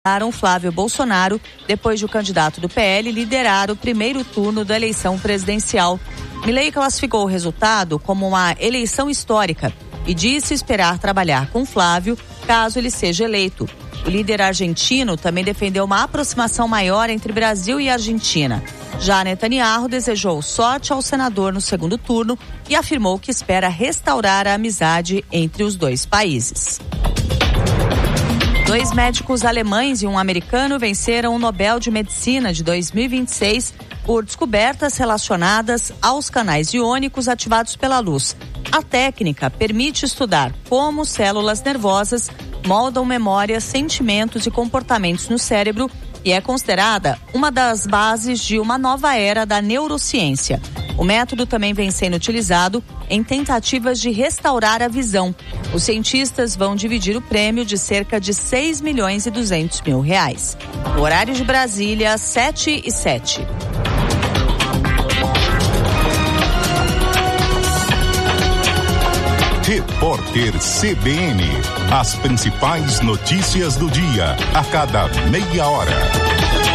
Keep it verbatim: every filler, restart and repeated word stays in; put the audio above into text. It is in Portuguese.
Flávio Bolsonaro, depois de o candidato do P L liderar o primeiro turno da eleição presidencial. Milei classificou o resultado como uma eleição histórica e disse esperar trabalhar com Flávio caso ele seja eleito. O líder argentino também defendeu uma aproximação maior entre Brasil e Argentina. Já Netanyahu desejou sorte ao senador no segundo turno e afirmou que espera restaurar a amizade entre os dois países. Dois médicos alemães e um americano venceram o Nobel de Medicina de dois mil e vinte e seis por descobertas relacionadas aos canais iônicos ativados pela luz. A técnica permite estudar como células nervosas moldam memórias, sentimentos e comportamentos no cérebro e é considerada uma das bases de uma nova era da neurociência. O método também vem sendo utilizado em tentativas de restaurar a visão. Os cientistas vão dividir o prêmio de cerca de seis milhões e duzentos mil reais. No horário de Brasília, sete e sete. Repórter C B N. As principais notícias do dia, a cada meia hora.